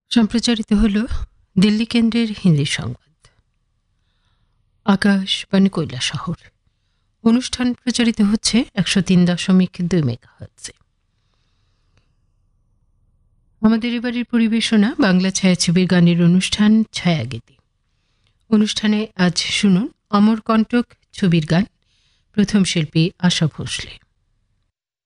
সম্প্রচারিত হল দিল্লি কেন্দ্রের হিন্দি সংবাদ। আকাশবাণী কৈলাসহর। অনুষ্ঠান প্রচারিত হচ্ছে 103.2 মেগাহার্টজে। আমাদের এবারের পরিবেশনা বাংলা ছায়াছবির গানের অনুষ্ঠান ছায়াগীতি। অনুষ্ঠানে আজ শুনুন অমরকণ্টক ছবির গান, প্রথম শিল্পী আশা ভোসলে।